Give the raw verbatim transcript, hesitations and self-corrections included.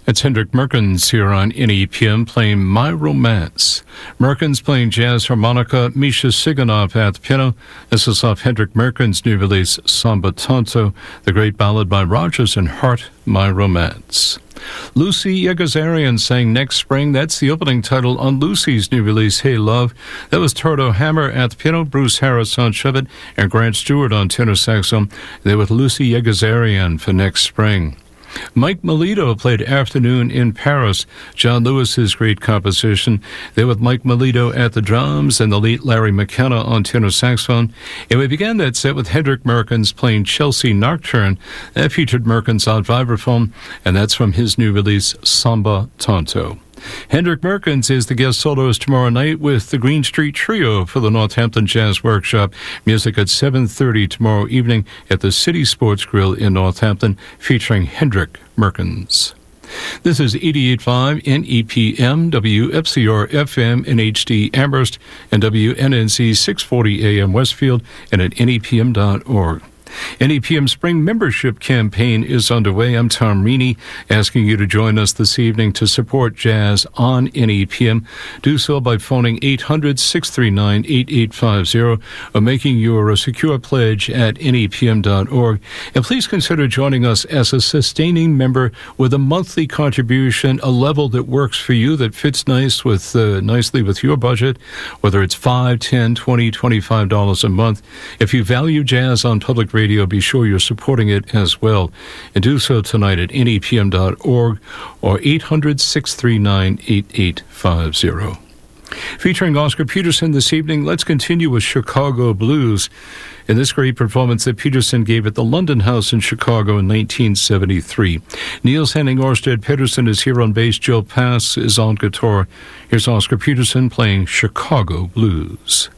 It's Hendrik Merkens here on N E P M playing My Romance. Merkens playing jazz harmonica, Misha Siganov at the piano. This is off Hendrik Merkens' new release, Samba Tanto, the great ballad by Rodgers and Hart, My Romance. Lucy Yegazarian sang Next Spring. That's the opening title on Lucy's new release, Hey Love. That was Tordo Hammer at the piano, Bruce Harris on trumpet, and Grant Stewart on tenor saxophone. They with Lucy Yegazarian for Next Spring. Mike Melito played Afternoon in Paris, John Lewis's great composition. There with Mike Melito at the drums and the late Larry McKenna on tenor saxophone. And we began that set with Hendrik Merkens playing Chelsea Nocturne. That featured Merkens on vibraphone, and that's from his new release, Samba Tanto. Hendrik Merkens is the guest soloist tomorrow night with the Green Street Trio for the Northampton Jazz Workshop. Music at seven thirty tomorrow evening at the City Sports Grill in Northampton, featuring Hendrik Merkens. This is eighty-eight point five N E P M, W F C R F M in H D Amherst, and W N N C six forty A M Westfield, and at N E P M dot org. N E P M Spring Membership Campaign is underway. I'm Tom Reaney, asking you to join us this evening to support jazz on N E P M. Do so by phoning eight hundred, six three nine, eight eight five zero or making your secure pledge at N E P M dot org. And please consider joining us as a sustaining member with a monthly contribution, a level that works for you, that fits nice with uh, nicely with your budget, whether it's five, ten, twenty, twenty-five dollars a month. If you value jazz on public radio, be sure you're supporting it as well. And do so tonight at N E P M dot org or eight hundred, six three nine, eight eight five zero. Featuring Oscar Peterson this evening, let's continue with Chicago Blues. In this great performance that Peterson gave at the London House in Chicago in nineteen seventy-three. Niels Henning Orsted Peterson is here on bass. Joe Pass is on guitar. Here's Oscar Peterson playing Chicago Blues.